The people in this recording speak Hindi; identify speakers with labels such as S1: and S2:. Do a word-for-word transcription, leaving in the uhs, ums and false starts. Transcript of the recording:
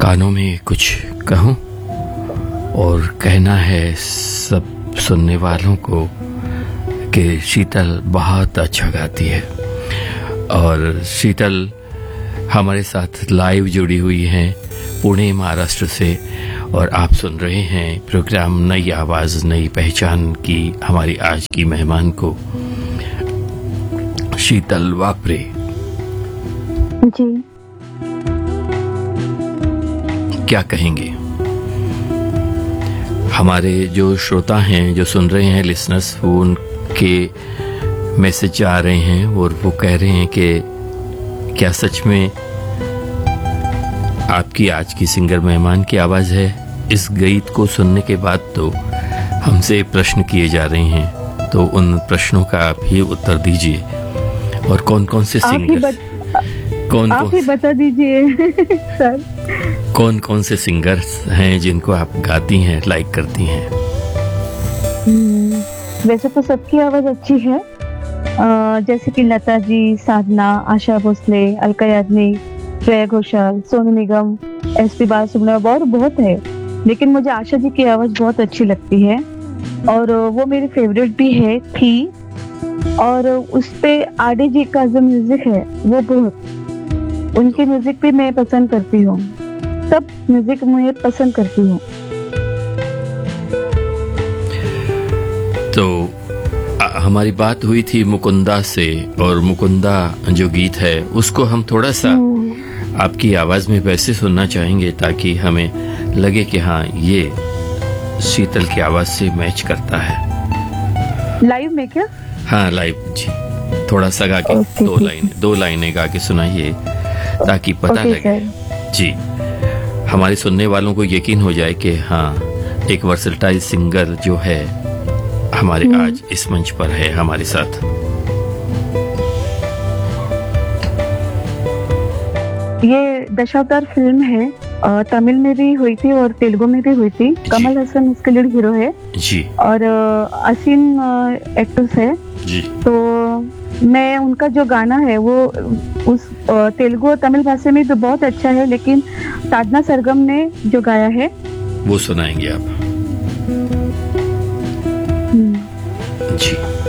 S1: कानों में कुछ कहूं और कहना है सब सुनने वालों को कि शीतल बहुत अच्छा गाती है। और शीतल हमारे साथ लाइव जुड़ी हुई हैं पुणे महाराष्ट्र से, और आप सुन रहे हैं प्रोग्राम नई आवाज नई पहचान की हमारी आज की मेहमान को, शीतल वापरे।
S2: जी,
S1: क्या कहेंगे? हमारे जो श्रोता हैं, जो सुन रहे हैं, लिसनर्स, वो उनके मैसेज आ रहे हैं और वो कह रहे हैं कि क्या सच में आपकी आज की सिंगर मेहमान की आवाज है? इस गीत को सुनने के बाद तो हमसे प्रश्न किए जा रहे हैं, तो उन प्रश्नों का आप ही उत्तर दीजिए। और कौन कौन से सिंगर, कौन
S2: आप ही बता दीजिए सर,
S1: कौन कौन से सिंगर्स हैं जिनको आप गाती हैं, लाइक करती हैं?
S2: वैसे तो सबकी आवाज अच्छी है, आ, जैसे कि लता जी, साधना, आशा भोसले, अलका याग्निक, श्रेया घोषाल, सोनू निगम, एस पी बालसुब्रमण्यम और बहुत है, लेकिन मुझे आशा जी की आवाज बहुत अच्छी लगती है और वो मेरी फेवरेट भी है थी। और उस पे आडे जी का जो म्यूजिक है वो बहुत, उनके म्यूजिक भी मैं पसंद करती हूँ, सब म्यूजिक मैं पसंद करती हूँ।
S1: तो आ, हमारी बात हुई थी मुकुंदा से, और मुकुंदा जो गीत है उसको हम थोड़ा सा आपकी आवाज में वैसे सुनना चाहेंगे ताकि हमें लगे कि हाँ ये शीतल की आवाज से मैच करता है।
S2: लाइव में क्या?
S1: हाँ लाइव जी, थोड़ा सा गा के
S2: okay,
S1: दो लाइनें दो लाइनें गा के सुनाइए ताकि पता
S2: okay,
S1: लगे जी, हमारे सुनने वालों को यकीन हो जाए कि हाँ एक वर्सेटाइल सिंगर जो है हमारे आज इस मंच पर है हमारे साथ।
S2: ये दशावतार फिल्म है, तमिल में भी हुई थी और तेलुगु में भी हुई थी। कमल हसन उसके लीड हीरो है
S1: जी, और
S2: असीम एक्ट्रेस है
S1: जी।
S2: तो मैं उनका जो गाना है वो उस तेलुगु और तमिल भाषा में तो बहुत अच्छा है, लेकिन साधना सरगम ने जो गाया है
S1: वो सुनाएंगे आप जी।